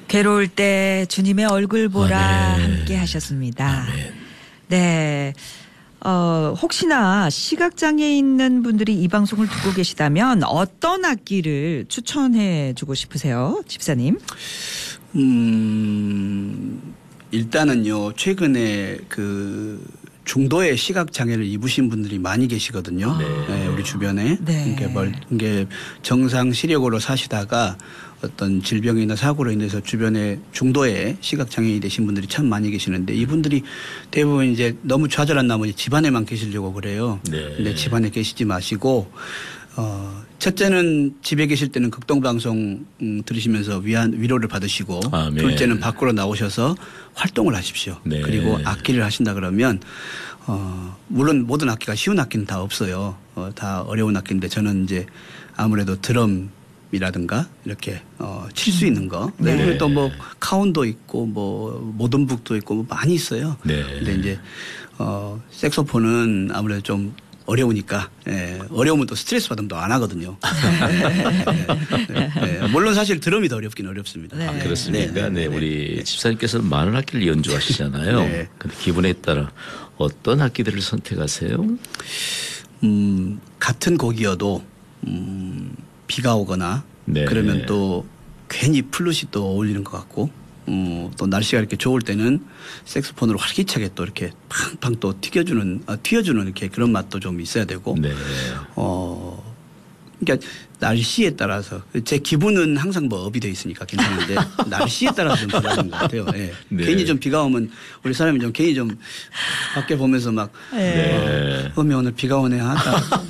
괴로울 때 주님의 얼굴 보라 아멘. 함께 하셨습니다. 아멘. 네. 혹시나 시각장애 있는 분들이 이 방송을 듣고 계시다면 어떤 악기를 추천해 주고 싶으세요? 집사님. 일단은요, 최근에 그 중도의 시각장애를 입으신 분들이 많이 계시거든요. 네, 우리 주변에. 네. 이게 정상 시력으로 사시다가 어떤 질병이나 사고로 인해서 주변에 중도의 시각장애인이 되신 분들이 참 많이 계시는데 이분들이 대부분 이제 너무 좌절한 나머지 집안에만 계시려고 그래요. 네. 근데 집안에 계시지 마시고 첫째는 집에 계실 때는 극동방송 들으시면서 위로를 받으시고 아멘. 둘째는 밖으로 나오셔서 활동을 하십시오. 네. 그리고 악기를 하신다 그러면 물론 모든 악기가 쉬운 악기는 다 없어요. 다 어려운 악기인데 저는 이제 아무래도 드럼이라든가 이렇게 칠 수 있는 거. 네. 그리고 또 뭐 카운도 있고 뭐 모던북도 있고 뭐 많이 있어요. 네. 근데 이제 색소폰은 아무래도 좀 어려우니까 어려우면 또 스트레스 받으면 또 안 하거든요. 네. 물론 사실 드럼이 더 어렵긴 어렵습니다. 네. 아, 그렇습니까? 네. 네. 우리 집사님께서는 많은 악기를 연주하시잖아요. 네. 근데 기분에 따라 어떤 악기들을 선택하세요? 같은 곡이어도 비가 오거나 네. 그러면 또 괜히 플룻이 또 어울리는 것 같고 또 날씨가 이렇게 좋을 때는 색소폰으로 활기차게 또 이렇게 팡팡 또 튀어주는 이렇게 그런 맛도 좀 있어야 되고 네. 그러니까 날씨에 따라서 제 기분은 항상 뭐 업이 돼 있으니까 괜찮은데 날씨에 따라서 좀 달라지는 것 같아요. 네. 네. 괜히 좀 비가 오면 우리 사람이 좀 괜히 좀 밖에 보면서 막 네. 오늘 비가 오네 하다